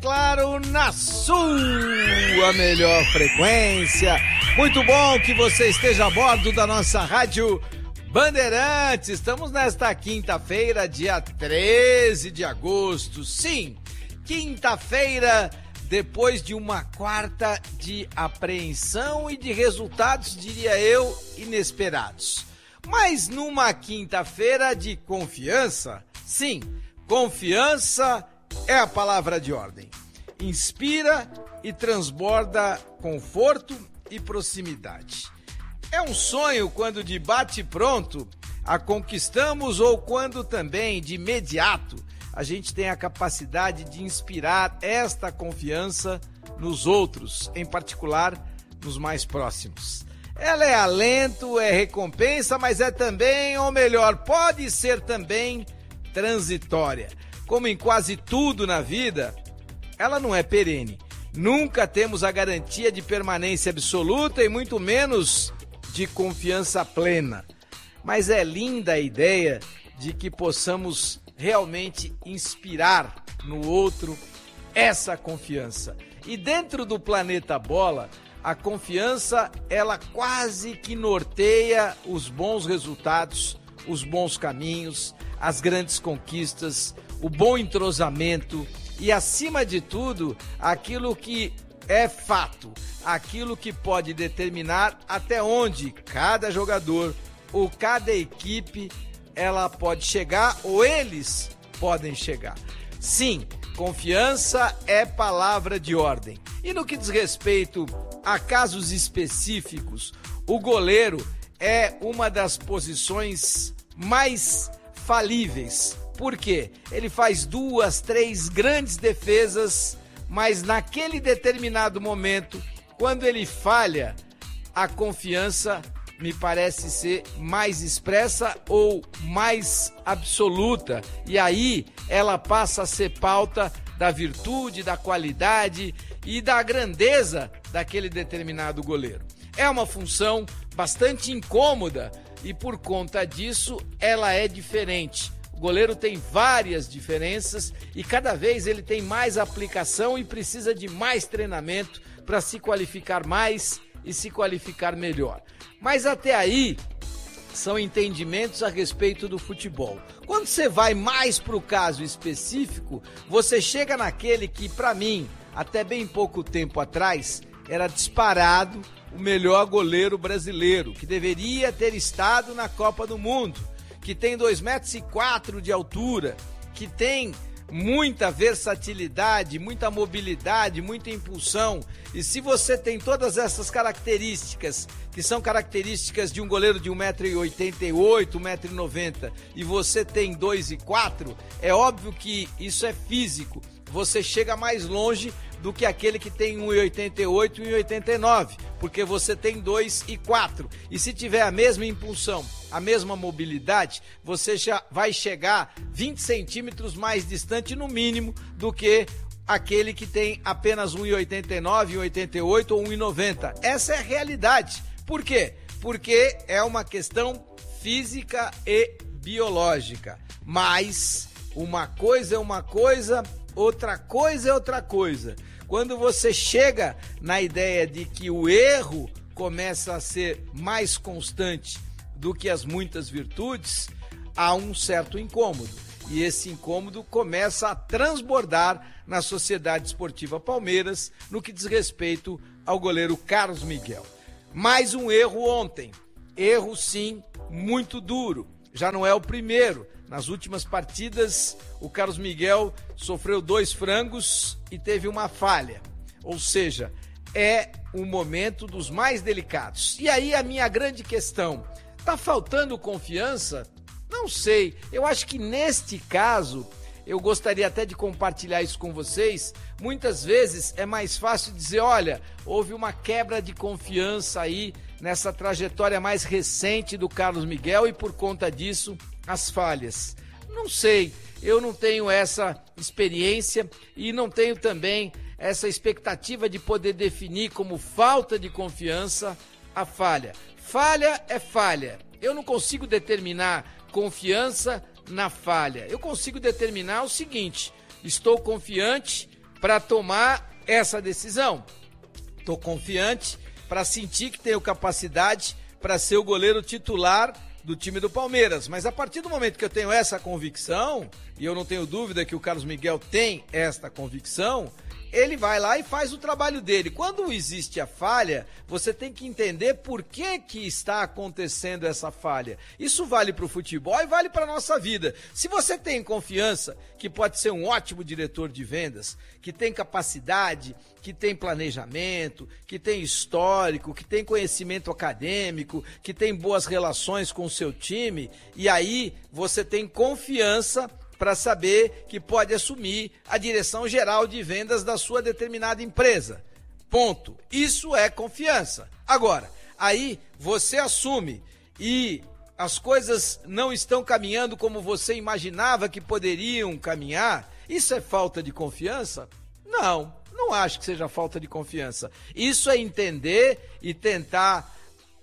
claro, na sua melhor frequência. Muito bom que você esteja a bordo da nossa Rádio Bandeirantes. Estamos nesta quinta-feira, dia 13 de agosto. Sim, quinta-feira, depois de uma quarta de apreensão e de resultados, diria eu, inesperados. Mas numa quinta-feira de confiança, sim, confiança é a palavra de ordem. Inspira e transborda conforto e proximidade. É um sonho quando de bate-pronto a conquistamos ou quando também de imediato a gente tem a capacidade de inspirar esta confiança nos outros, em particular nos mais próximos. Ela é alento, é recompensa, mas é também, ou melhor, pode ser também transitória. Como em quase tudo na vida, ela não é perene. Nunca temos a garantia de permanência absoluta e muito menos de confiança plena. Mas é linda a ideia de que possamos realmente inspirar no outro essa confiança. E dentro do planeta Bola, a confiança, ela quase que norteia os bons resultados, os bons caminhos, as grandes conquistas, o bom entrosamento e, acima de tudo, aquilo que é fato, aquilo que pode determinar até onde cada jogador ou cada equipe ela pode chegar ou eles podem chegar. Sim, confiança é palavra de ordem. E no que diz respeito a casos específicos, o goleiro é uma das posições mais falíveis. Por quê? Ele faz 2, 3 grandes defesas, mas naquele determinado momento, quando ele falha, a confiança me parece ser mais expressa ou mais absoluta. E aí ela passa a ser pauta da virtude, da qualidade e da grandeza daquele determinado goleiro. É uma função bastante incômoda e por conta disso ela é diferente. O goleiro tem várias diferenças e cada vez ele tem mais aplicação e precisa de mais treinamento para se qualificar mais e se qualificar melhor. Mas até aí são entendimentos a respeito do futebol. Quando você vai mais para o caso específico, você chega naquele que, para mim, até bem pouco tempo atrás, era disparado o melhor goleiro brasileiro, que deveria ter estado na Copa do Mundo, que tem 2,4 metros de altura, que tem muita versatilidade, muita mobilidade, muita impulsão. E se você tem todas essas características, que são características de um goleiro de 1,88 m, 1,90 m, e você tem 2,4, é óbvio que isso é físico. Você chega mais longe do que aquele que tem 1,88 e 1,89, porque você tem 2,4. E se tiver a mesma impulsão, a mesma mobilidade, você já vai chegar 20 centímetros mais distante no mínimo do que aquele que tem apenas 1,89, 1,88 ou 1,90. Essa é a realidade. Por quê? Porque é uma questão física e biológica. Mas uma coisa é uma coisa, outra coisa é outra coisa. Quando você chega na ideia de que o erro começa a ser mais constante do que as muitas virtudes, há um certo incômodo. E esse incômodo começa a transbordar na Sociedade Esportiva Palmeiras no que diz respeito ao goleiro Carlos Miguel. Mais um erro ontem. Erro, sim, muito duro. Já não é o primeiro. Nas últimas partidas, o Carlos Miguel sofreu 2 frangos e teve uma falha. Ou seja, é um momento dos mais delicados. E aí a minha grande questão, tá faltando confiança? Não sei, eu acho que neste caso, eu gostaria até de compartilhar isso com vocês, muitas vezes é mais fácil dizer, olha, houve uma quebra de confiança aí nessa trajetória mais recente do Carlos Miguel e por conta disso, as falhas. Não sei, eu não tenho essa experiência e não tenho também essa expectativa de poder definir como falta de confiança a falha. Falha é falha. Eu não consigo determinar confiança na falha. Eu consigo determinar o seguinte: estou confiante para tomar essa decisão. Estou confiante para sentir que tenho capacidade para ser o goleiro titular do time do Palmeiras. Mas a partir do momento que eu tenho essa convicção, e eu não tenho dúvida que o Carlos Miguel tem esta convicção, ele vai lá e faz o trabalho dele. Quando existe a falha, você tem que entender por que está acontecendo essa falha. Isso vale para o futebol e vale para a nossa vida. Se você tem confiança que pode ser um ótimo diretor de vendas, que tem capacidade, que tem planejamento, que tem histórico, que tem conhecimento acadêmico, que tem boas relações com o seu time, e aí você tem confiança para saber que pode assumir a direção geral de vendas da sua determinada empresa. Ponto. Isso é confiança. Agora, aí você assume e as coisas não estão caminhando como você imaginava que poderiam caminhar. Isso é falta de confiança? Não acho que seja falta de confiança. Isso é entender e tentar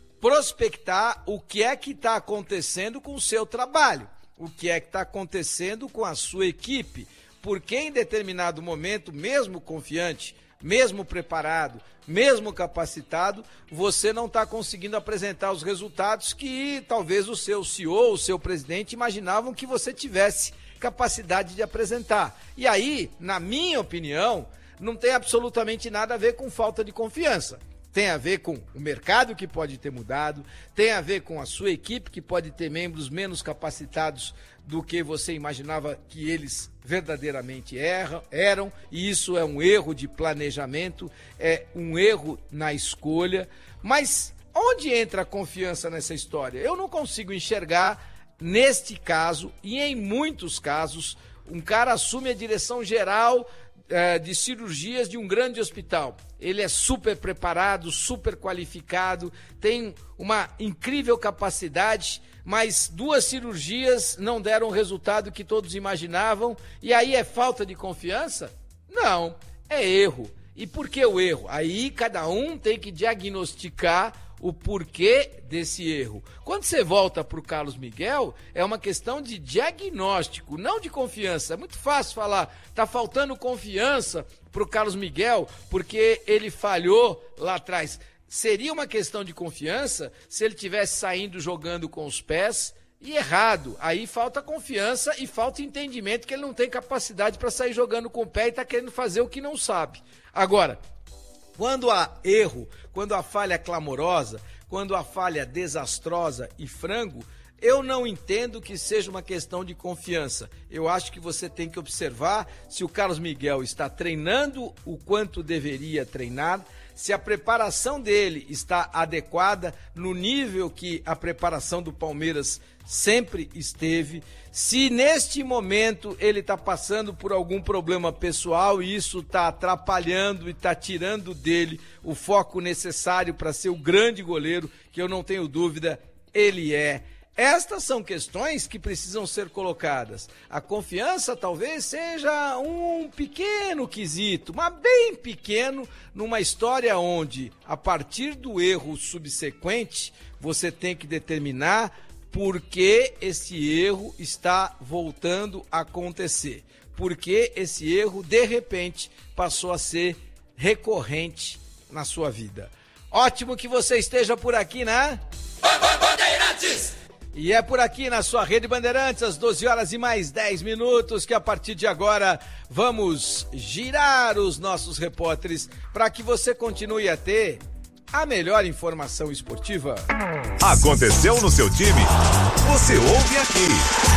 prospectar o que é que está acontecendo com o seu trabalho. O que é que está acontecendo com a sua equipe, porque em determinado momento, mesmo confiante, mesmo preparado, mesmo capacitado, você não está conseguindo apresentar os resultados que talvez o seu CEO, o seu presidente imaginavam que você tivesse capacidade de apresentar. E aí, na minha opinião, não tem absolutamente nada a ver com falta de confiança. Tem a ver com o mercado que pode ter mudado, tem a ver com a sua equipe que pode ter membros menos capacitados do que você imaginava que eles verdadeiramente eram, e isso é um erro de planejamento, é um erro na escolha. Mas onde entra a confiança nessa história? Eu não consigo enxergar, neste caso, e em muitos casos, um cara assume a direção geral de cirurgias de um grande hospital. Ele é super preparado, super qualificado, tem uma incrível capacidade, mas 2 cirurgias não deram o resultado que todos imaginavam, e aí é falta de confiança? Não, é erro. E por que o erro? Aí cada um tem que diagnosticar o porquê desse erro. Quando você volta para o Carlos Miguel, é uma questão de diagnóstico, não de confiança. É muito fácil falar, tá faltando confiança para o Carlos Miguel porque ele falhou lá atrás. Seria uma questão de confiança se ele tivesse saindo jogando com os pés e errado. Aí falta confiança e falta entendimento que ele não tem capacidade para sair jogando com o pé e está querendo fazer o que não sabe. Agora, quando há erro, quando a falha é clamorosa, quando a falha é desastrosa e frango, eu não entendo que seja uma questão de confiança. Eu acho que você tem que observar se o Carlos Miguel está treinando o quanto deveria treinar, se a preparação dele está adequada no nível que a preparação do Palmeiras sempre esteve, se neste momento ele está passando por algum problema pessoal e isso está atrapalhando e está tirando dele o foco necessário para ser o grande goleiro, que eu não tenho dúvida, ele é. Estas são questões que precisam ser colocadas. A confiança talvez seja um pequeno quesito, mas bem pequeno, numa história onde, a partir do erro subsequente, você tem que determinar por que esse erro está voltando a acontecer. Por que esse erro, de repente, passou a ser recorrente na sua vida. Ótimo que você esteja por aqui, né? Bandeirantes! E é por aqui na sua Rede Bandeirantes, às 12 horas e mais 10 minutos, que a partir de agora vamos girar os nossos repórteres para que você continue a ter a melhor informação esportiva. Aconteceu no seu time? Você ouve aqui.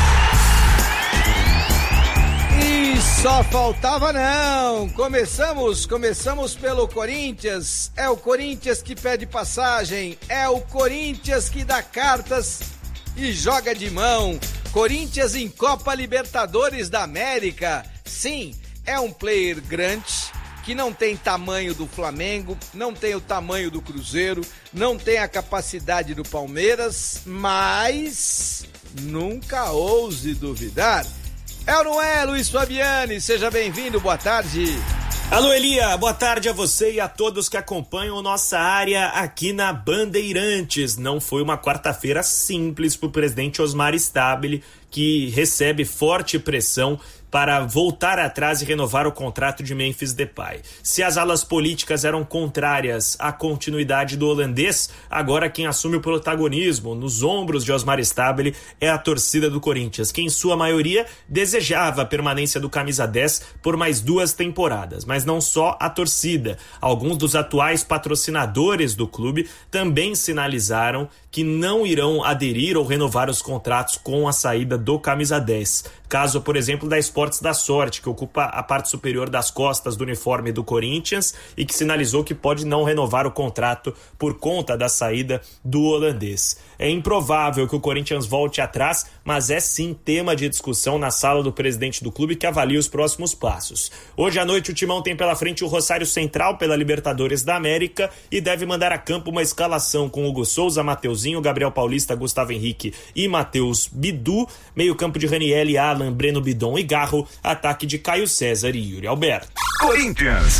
E só faltava não. Começamos pelo Corinthians. É o Corinthians que pede passagem, é o Corinthians que dá cartas e joga de mão. Corinthians em Copa Libertadores da América. Sim, é um player grande que não tem tamanho do Flamengo, não tem o tamanho do Cruzeiro, não tem a capacidade do Palmeiras, mas nunca ouse duvidar. É ou não é, Luiz Fabiani? Seja bem-vindo, boa tarde. Alô, Elia, boa tarde a você e a todos que acompanham nossa área aqui na Bandeirantes. Não foi uma quarta-feira simples para o presidente Osmar Stabile, que recebe forte pressão para voltar atrás e renovar o contrato de Memphis Depay. Se as alas políticas eram contrárias à continuidade do holandês, agora quem assume o protagonismo nos ombros de Osmar Stabile é a torcida do Corinthians, que em sua maioria desejava a permanência do camisa 10 por mais 2 temporadas. Mas não só a torcida. Alguns dos atuais patrocinadores do clube também sinalizaram que não irão aderir ou renovar os contratos com a saída do camisa 10. Caso, por exemplo, da Esportes da Sorte, que ocupa a parte superior das costas do uniforme do Corinthians e que sinalizou que pode não renovar o contrato por conta da saída do holandês. É improvável que o Corinthians volte atrás, mas é sim tema de discussão na sala do presidente do clube, que avalia os próximos passos. Hoje à noite o Timão tem pela frente o Rosário Central pela Libertadores da América e deve mandar a campo uma escalação com Hugo Souza, Mateuzinho, Gabriel Paulista, Gustavo Henrique e Matheus Bidu, meio campo de Raniel, Alan, Breno Bidon e Garro, ataque de Caio César e Yuri Alberto. Corinthians.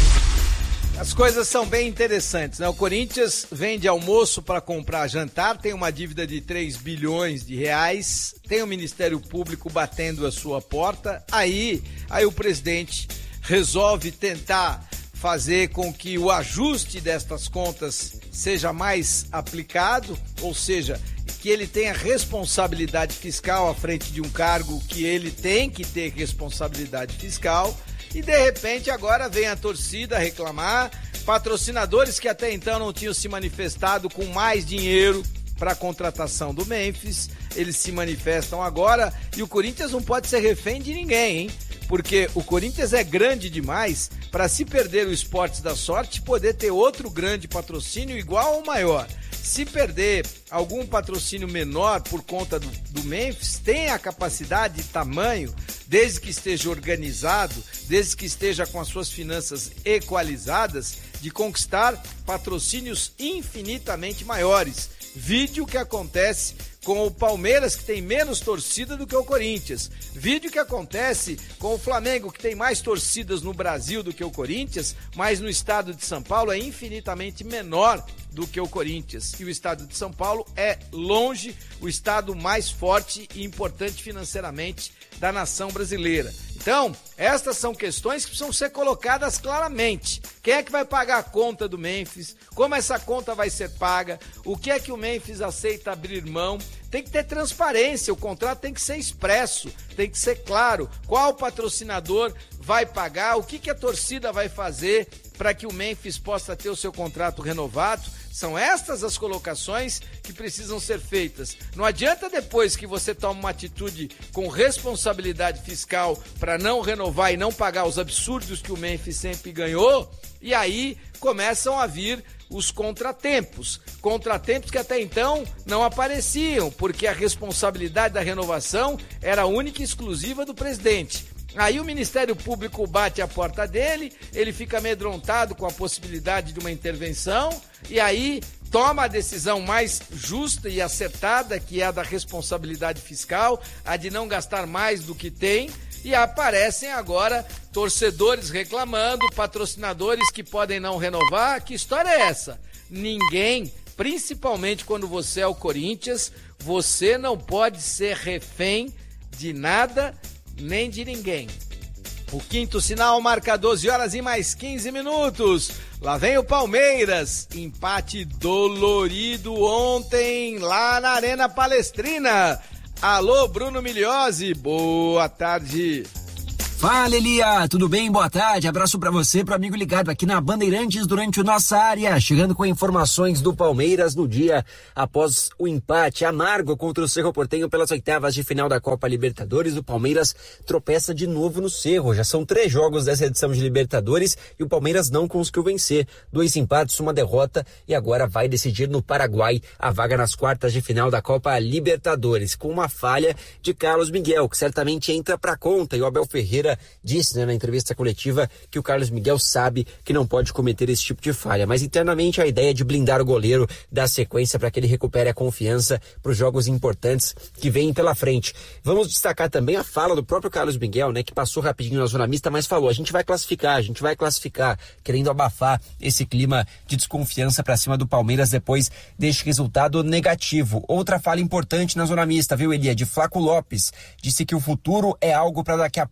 As coisas são bem interessantes, né? O Corinthians vende almoço para comprar jantar, tem uma dívida de 3 bilhões de reais, tem o Ministério Público batendo a sua porta, aí o presidente resolve tentar fazer com que o ajuste destas contas seja mais aplicado, ou seja, que ele tenha responsabilidade fiscal à frente de um cargo que ele tem que ter responsabilidade fiscal. E de repente agora vem a torcida reclamar, patrocinadores que até então não tinham se manifestado com mais dinheiro para a contratação do Memphis, eles se manifestam agora e o Corinthians não pode ser refém de ninguém, hein? Porque o Corinthians é grande demais para, se perder o Esportes da Sorte, poder ter outro grande patrocínio igual ou maior. Se perder algum patrocínio menor por conta do Memphis, tem a capacidade e tamanho, desde que esteja organizado, desde que esteja com as suas finanças equalizadas, de conquistar patrocínios infinitamente maiores. Vídeo que acontece com o Palmeiras, que tem menos torcida do que o Corinthians. Vídeo que acontece com o Flamengo, que tem mais torcidas no Brasil do que o Corinthians, mas no estado de São Paulo é infinitamente menor do que o Corinthians. E o estado de São Paulo é longe o estado mais forte e importante financeiramente da nação brasileira. Então, estas são questões que precisam ser colocadas claramente. Quem é que vai pagar a conta do Memphis? Como essa conta vai ser paga? O que é que o Memphis aceita abrir mão? Tem que ter transparência, o contrato tem que ser expresso, tem que ser claro. Qual patrocinador vai pagar? O que a torcida vai fazer para que o Memphis possa ter o seu contrato renovado? São estas as colocações que precisam ser feitas. Não adianta depois que você toma uma atitude com responsabilidade fiscal para não renovar e não pagar os absurdos que o Memphis sempre ganhou, e aí começam a vir os contratempos que até então não apareciam, porque a responsabilidade da renovação era única e exclusiva do presidente. Aí o Ministério Público bate a porta dele, ele fica amedrontado com a possibilidade de uma intervenção e aí toma a decisão mais justa e acertada, que é a da responsabilidade fiscal, a de não gastar mais do que tem, e aparecem agora torcedores reclamando, patrocinadores que podem não renovar. Que história é essa? Ninguém, principalmente quando você é o Corinthians, você não pode ser refém de nada nem de ninguém. O quinto sinal marca 12 horas e mais 15 minutos. Lá vem o Palmeiras, empate dolorido ontem lá na Arena Palestrina. Alô, Bruno Migliozzi, boa tarde. Fala, Elia, tudo bem? Boa tarde, abraço pra você, pro amigo ligado aqui na Bandeirantes durante o Nossa Área, chegando com informações do Palmeiras no dia após o empate amargo contra o Cerro Porteño pelas oitavas de final da Copa Libertadores. O Palmeiras tropeça de novo no Cerro, já são 3 jogos dessa edição de Libertadores e o Palmeiras não conseguiu vencer, 2 empates, 1 derrota e agora vai decidir no Paraguai a vaga nas quartas de final da Copa Libertadores, com uma falha de Carlos Miguel, que certamente entra pra conta, e o Abel Ferreira disse, na entrevista coletiva, que o Carlos Miguel sabe que não pode cometer esse tipo de falha, mas internamente a ideia é de blindar o goleiro da sequência para que ele recupere a confiança para os jogos importantes que vêm pela frente. Vamos destacar também a fala do próprio Carlos Miguel, né, que passou rapidinho na zona mista, mas falou, a gente vai classificar, querendo abafar esse clima de desconfiança para cima do Palmeiras depois deste resultado negativo. Outra fala importante na zona mista, viu, Elia, de Flaco Lopes, disse que o futuro é algo para daqui a pouco. Agora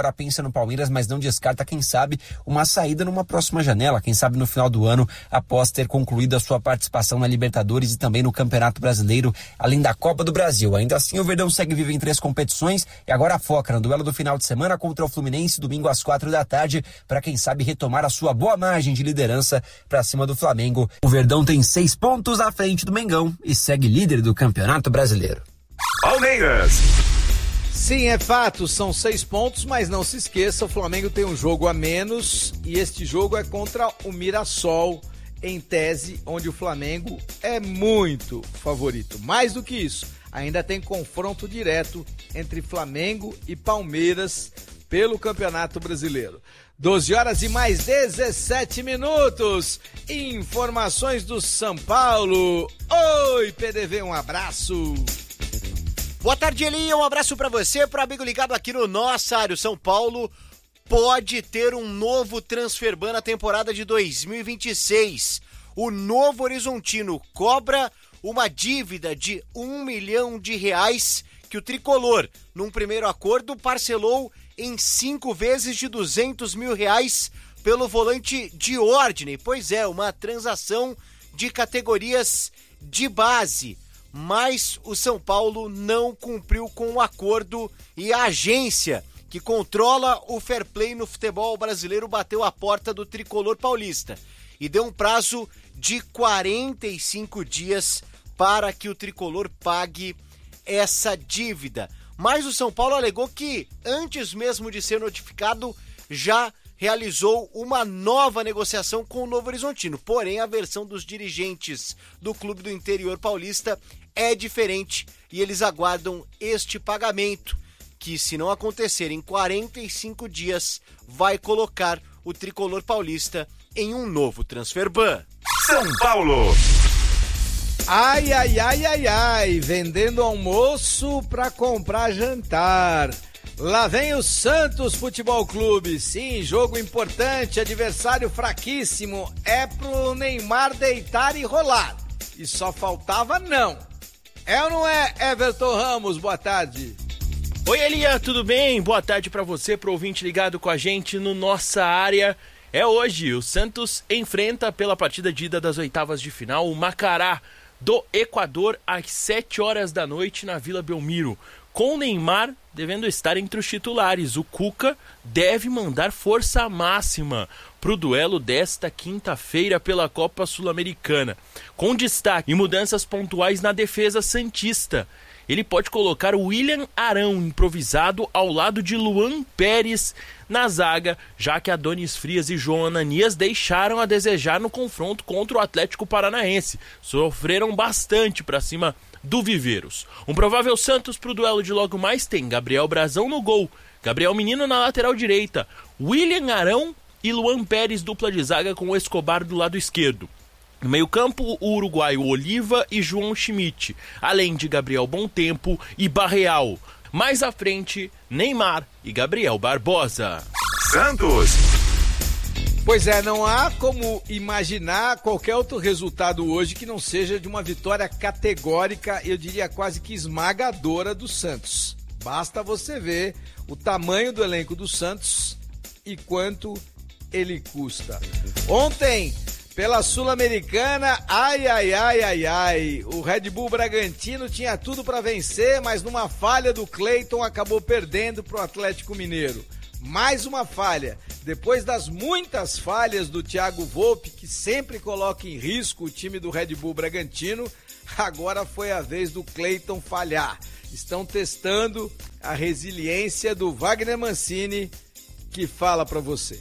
agora pensa no Palmeiras, mas não descarta, quem sabe, uma saída numa próxima janela, quem sabe no final do ano, após ter concluído a sua participação na Libertadores e também no Campeonato Brasileiro, além da Copa do Brasil. Ainda assim, o Verdão segue vivo em 3 competições e agora foca no duelo do final de semana contra o Fluminense, domingo às 4h, para quem sabe retomar a sua boa margem de liderança para cima do Flamengo. O Verdão tem 6 pontos à frente do Mengão e segue líder do Campeonato Brasileiro. Palmeiras. Sim, é fato, são 6 pontos, mas não se esqueça, o Flamengo tem um jogo a menos e este jogo é contra o Mirassol, em tese, onde o Flamengo é muito favorito. Mais do que isso, ainda tem confronto direto entre Flamengo e Palmeiras pelo Campeonato Brasileiro. 12h e mais 17 minutos. Informações do São Paulo. Oi, PDV, um abraço. Boa tarde, Eli. Um abraço pra você, pro amigo ligado aqui no Nossa Área. O São Paulo pode ter um novo transferban na temporada de 2026. O Novo Horizontino cobra uma dívida de R$1 milhão que o Tricolor, num primeiro acordo, parcelou em 5 vezes de R$200 mil pelo volante Diordine. Pois é, uma transação de categorias de base. Mas o São Paulo não cumpriu com o acordo e a agência que controla o fair play no futebol brasileiro bateu a porta do Tricolor paulista e deu um prazo de 45 dias para que o Tricolor pague essa dívida. Mas o São Paulo alegou que, antes mesmo de ser notificado, já realizou uma nova negociação com o Novo Horizontino. Porém, a versão dos dirigentes do clube do interior paulista é diferente e eles aguardam este pagamento, que, se não acontecer em 45 dias, vai colocar o Tricolor paulista em um novo transferban. São Paulo. Ai, ai, ai, ai, ai, vendendo almoço pra comprar jantar. Lá vem o Santos Futebol Clube. Sim, jogo importante, adversário fraquíssimo. É pro Neymar deitar e rolar. E só faltava não. É ou não é, Everton Ramos? Boa tarde. Oi, Elia, tudo bem? Boa tarde pra você, pro ouvinte ligado com a gente no Nossa Área. É hoje, o Santos enfrenta pela partida de ida das oitavas de final o Macará do Equador às 7h na Vila Belmiro, com o Neymar devendo estar entre os titulares. O Cuca deve mandar força máxima para o duelo desta quinta-feira pela Copa Sul-Americana, com destaque e mudanças pontuais na defesa santista. Ele pode colocar o William Arão improvisado ao lado de Luan Pérez na zaga, já que Adonis Frias e João Ananias deixaram a desejar no confronto contra o Atlético Paranaense. Sofreram bastante para cima do Viveiros. Um provável Santos para o duelo de logo mais tem Gabriel Brazão no gol, Gabriel Menino na lateral direita, William Arão e Luan Pérez dupla de zaga com o Escobar do lado esquerdo. No meio-campo, o uruguaio Oliva e João Schmidt, além de Gabriel Bontempo e Barreal. Mais à frente, Neymar e Gabriel Barbosa. Santos. Pois é, não há como imaginar qualquer outro resultado hoje que não seja de uma vitória categórica, eu diria quase que esmagadora do Santos. Basta você ver o tamanho do elenco do Santos e quanto ele custa. Ontem, pela Sul-Americana, ai, ai, ai, ai, ai, o Red Bull Bragantino tinha tudo para vencer, mas numa falha do Cleiton acabou perdendo para o Atlético Mineiro. Mais uma falha, depois das muitas falhas do Thiago Volpi, que sempre coloca em risco o time do Red Bull Bragantino, agora foi a vez do Cleiton falhar. Estão testando a resiliência do Wagner Mancini, que fala para você.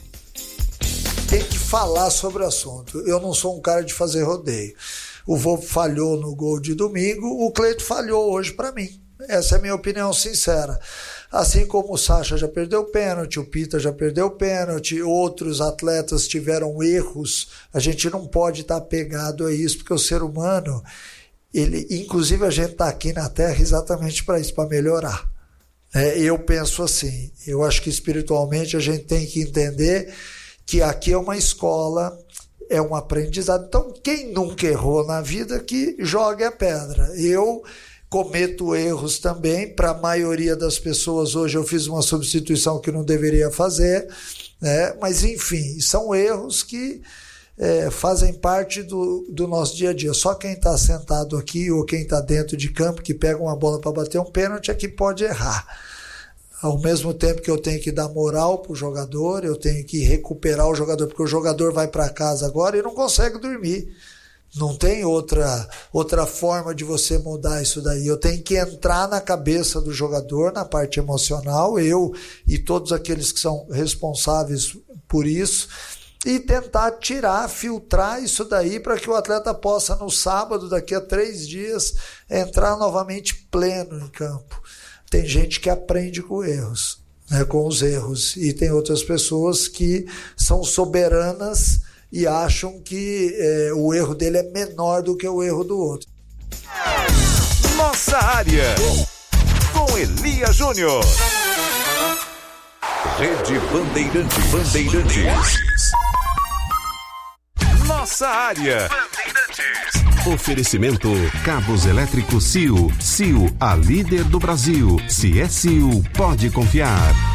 Tem que falar sobre o assunto. Eu não sou um cara de fazer rodeio. O Volpi falhou no gol de domingo, o Cleiton falhou hoje para mim. Essa é a minha opinião sincera. Assim como o Sacha já perdeu pênalti, o Pita já perdeu pênalti, outros atletas tiveram erros, a gente não pode estar apegado a isso, porque o ser humano, inclusive a gente está aqui na Terra exatamente para isso, para melhorar. Eu penso assim, eu acho que espiritualmente a gente tem que entender que aqui é uma escola, é um aprendizado. Então, quem nunca errou na vida, que jogue a pedra. Eu cometo erros também. Para a maioria das pessoas, hoje eu fiz uma substituição que não deveria fazer, né? Mas enfim, são erros que fazem parte do nosso dia a dia. Só quem está sentado aqui ou quem está dentro de campo, que pega uma bola para bater um pênalti, é que pode errar. Ao mesmo tempo que eu tenho que dar moral para o jogador, eu tenho que recuperar o jogador, porque o jogador vai para casa agora e não consegue dormir. Não tem outra forma de você mudar isso daí. Eu tenho que entrar na cabeça do jogador, na parte emocional, eu e todos aqueles que são responsáveis por isso, e tentar filtrar isso daí para que o atleta possa, no sábado, daqui a 3 dias, entrar novamente pleno em campo. Tem gente que aprende com erros, né, com os erros, e tem outras pessoas que são soberanas e acham que o erro dele é menor do que o erro do outro. Nossa área, com Elia Júnior. Rede Bandeirantes. Nossa área. Oferecimento Cabos Elétricos CIO. CIO, a líder do Brasil. Se é CIO, pode confiar.